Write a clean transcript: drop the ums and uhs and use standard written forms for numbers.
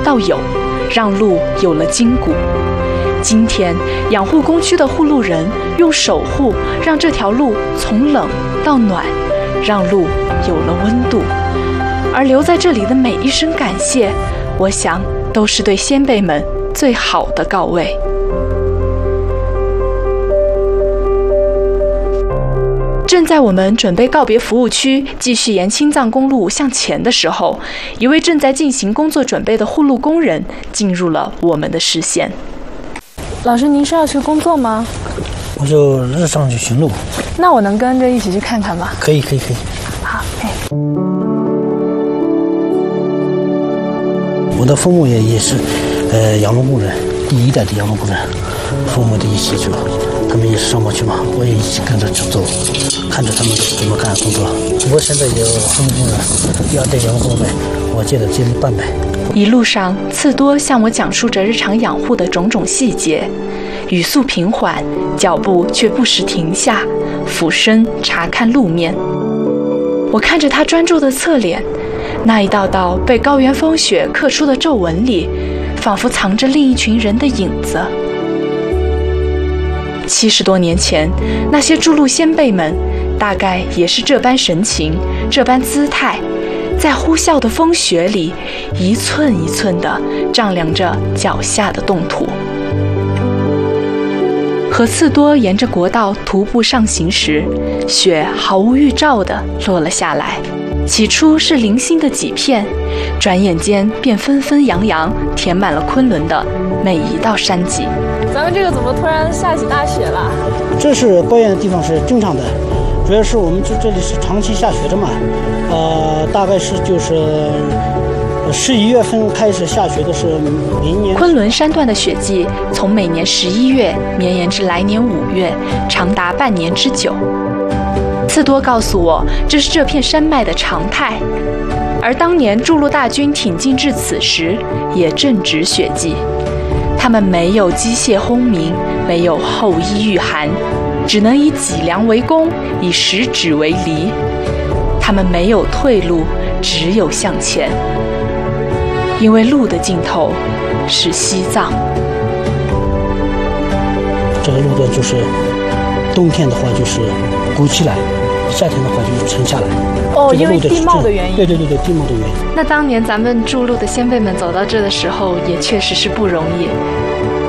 到有，让路有了筋骨。今天，养护工区的护路人用守护让这条路从冷到暖，让路有了温度。而留在这里的每一声感谢，我想都是对先辈们最好的告慰。正在我们准备告别服务区，继续沿青藏公路向前的时候，一位正在进行工作准备的护路工人进入了我们的视线。老师，您是要去工作吗？ 我就日上去巡路。 那我能跟着一起去看看吗？ 可以。 好， 我的父母也是，养路工人，第一代的养路工人，父母的一起去，他们也是上过去嘛，我也一起跟着去走，看着他们怎么干工作。我现在也有护路工人，要带养路工人，我借了接力半百。 一路上，次多向我讲述着日常养护的种种细节，语速平缓，脚步却不时停下，俯身查看路面。我看着他专注的侧脸，那一道道被高原风雪刻出的皱纹里，仿佛藏着另一群人的影子。70多年前，那些筑路先辈们，大概也是这般神情，这般姿态，在呼啸的风雪里，一寸一寸地丈量着脚下的冻土。和次多沿着国道徒步上行时，雪毫无预兆地落了下来。起初是零星的几片，转眼间便纷纷扬扬填满了昆仑的每一道山脊。咱们这个怎么突然下起大雪了？ 这是高原的地方是正常的，主要是我们这里是长期下雪的嘛，大概是就是11月份开始下雪的是明年。 昆仑山段的雪季从每年11月绵延至来年5月，长达半年之久。次多告诉我，这是这片山脉的常态。而当年筑路大军挺进至此时，也正值雪季。他们没有机械轰鸣，没有厚衣御寒，只能以脊梁为弓，以食指为犁。他们没有退路，只有向前。因为路的尽头是西藏。 这个路的就是冬天的话就是鼓起来，夏天的话就是沉下来。 因为地貌的原因。 对，地貌的原因。 那当年咱们筑路的先辈们走到这的时候，也确实是不容易。